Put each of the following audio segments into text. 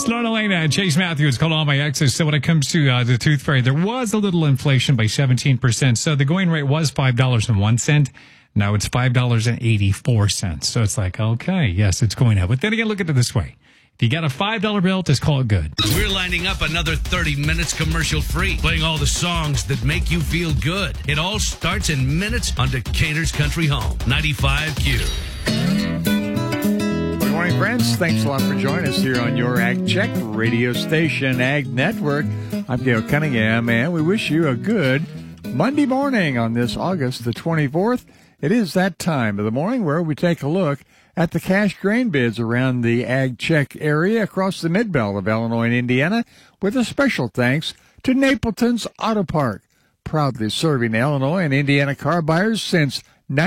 Lorna Lena and Chase Matthews called all my exes. So when it comes to the Tooth Fairy, there was a little inflation by 17%. So the going rate was $5.01. Now it's $5.84. So it's like, okay, yes, it's going up. But then again, look at it this way. If you got a $5 bill, just call it good. We're lining up another 30 minutes commercial-free, playing all the songs that make you feel good. It all starts in minutes on Decatur's Country Home, 95Q. Good morning, friends. Thanks a lot for joining us here on your Ag Check radio station, Ag Network. I'm Gail Cunningham, and we wish you a good Monday morning on this August the 24th. It is that time of the morning where we take a look at the cash grain bids around the Ag Check area across the Mid-Belt of Illinois and Indiana, with a special thanks to Napleton's Auto Park, proudly serving Illinois and Indiana car buyers since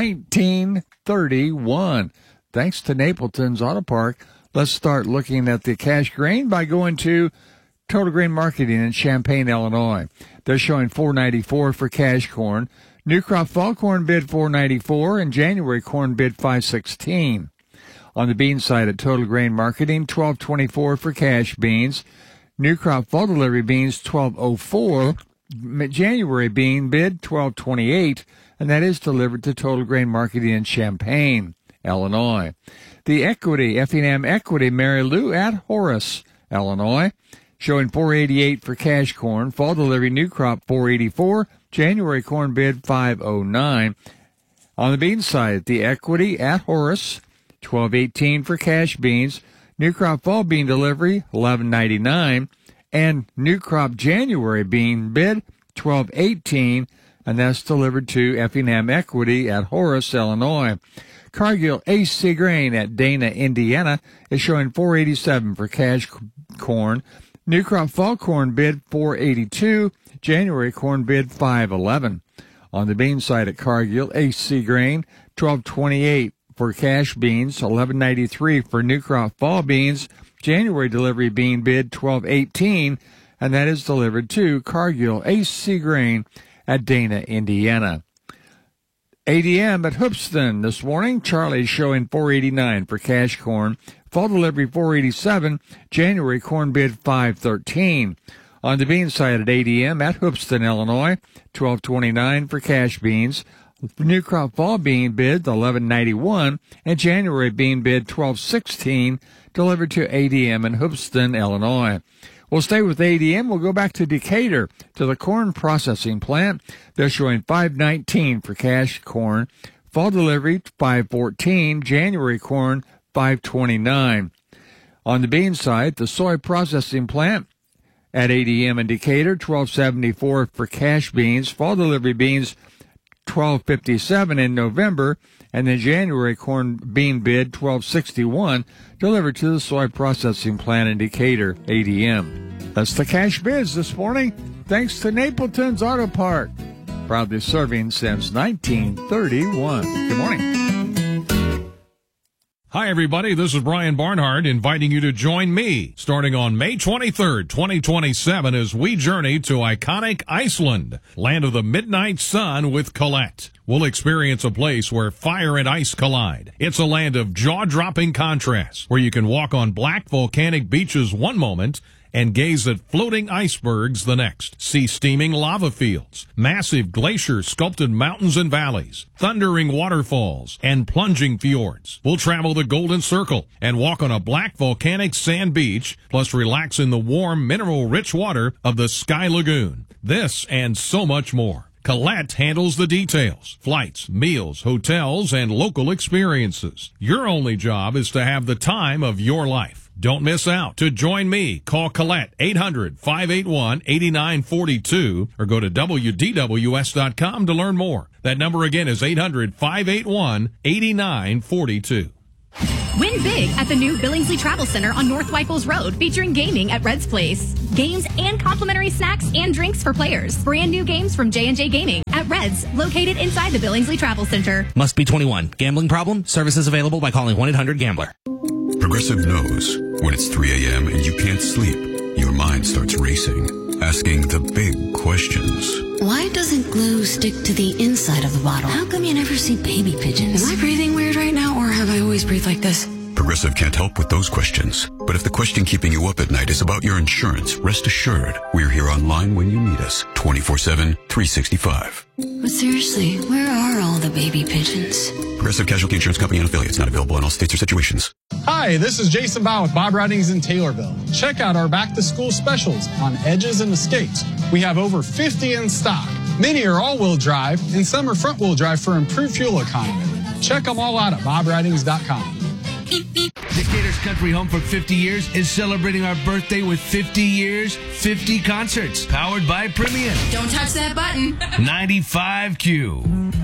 1931. Thanks to Napleton's Auto Park, let's start looking at the cash grain by going to Total Grain Marketing in Champaign, Illinois. They're showing $4.94 for cash corn. New crop fall corn bid $4.94 and January corn bid $5.16. On the bean side at Total Grain Marketing, $12.24 for cash beans. New crop fall delivery beans $12.04. January bean bid $12.28, and that is delivered to Total Grain Marketing in Champaign, Illinois. The Equity, F&M Equity Mary Lou at Horace, Illinois, showing $4.88 for cash corn. Fall delivery new crop $4.84. January corn bid $5.09. On the bean side, the Equity at Horace, $12.18 for cash beans. New crop fall bean delivery $11.99. And new crop January bean bid $12.18. And that's delivered to F&M Equity at Horace, Illinois. Cargill AC Grain at Dana, Indiana is showing $4.87 for cash corn. New crop fall corn bid $4.82. January corn bid $5.11. On the bean side at Cargill, AC Grain, $12.28 for cash beans, $11.93 for new crop fall beans. January delivery bean bid $12.18, and that is delivered to Cargill, AC Grain at Dana, Indiana. ADM at Hoopston this morning, Charlie's showing $4.89 for cash corn. Fall delivery $4.87, January corn bid $5.13. On the bean side at ADM at Hoopston, Illinois, $12.29 for cash beans. New crop fall bean bid $11.91 and January bean bid $12.16, delivered to ADM in Hoopston, Illinois. We'll stay with ADM. We'll go back to Decatur to the corn processing plant. They're showing $5.19 for cash corn. Fall delivery $5.14. January corn $5.29. On the bean side, the soy processing plant at ADM in Decatur, $12.74 for cash beans. Fall delivery beans $12.57 in November, and then January corn bean bid $12.61, delivered to the soy processing plant in Decatur, ADM. That's the cash bids this morning, thanks to Napleton's Auto Park, proudly serving since 1931. Good morning. Hi, everybody. This is Brian Barnhart inviting you to join me starting on May 23rd, 2027 as we journey to iconic Iceland, land of the midnight sun with Colette. We'll experience a place where fire and ice collide. It's a land of jaw-dropping contrasts where you can walk on black volcanic beaches one moment and gaze at floating icebergs the next. See steaming lava fields, massive glacier-sculpted mountains and valleys, thundering waterfalls, and plunging fjords. We'll travel the Golden Circle and walk on a black volcanic sand beach, plus relax in the warm, mineral-rich water of the Sky Lagoon. This and so much more. Colette handles the details, flights, meals, hotels, and local experiences. Your only job is to have the time of your life. Don't miss out. To join me, call Colette 800-581-8942 or go to WDWS.com to learn more. That number again is 800-581-8942. Win big at the new Billingsley Travel Center on North Weichels Road, featuring gaming at Red's Place. Games and complimentary snacks and drinks for players. Brand new games from J&J Gaming at Red's, located inside the Billingsley Travel Center. Must be 21. Gambling problem? Services available by calling 1-800-GAMBLER. Progressive knows when it's 3 a.m. and you can't sleep, your mind starts racing, asking the big questions. Why doesn't glue stick to the inside of the bottle? How come you never see baby pigeons? Am I breathing weird right now, or have I always breathed like this? Progressive can't help with those questions. But if the question keeping you up at night is about your insurance, rest assured, we're here online when you need us, 24/7, 365. But seriously, where are all the baby pigeons? Progressive Casualty Insurance Company and affiliates, not available in all states or situations. Hi, this is Jason Bow with Bob Ridings in Taylorville. Check out our back-to-school specials on Edges and Escapes. We have over 50 in stock. Many are all-wheel drive, and some are front-wheel drive for improved fuel economy. Check them all out at bobridings.com. Decatur's Country Home for 50 years is celebrating our birthday with 50 years, 50 concerts, powered by Premium. Don't touch that button. 95Q.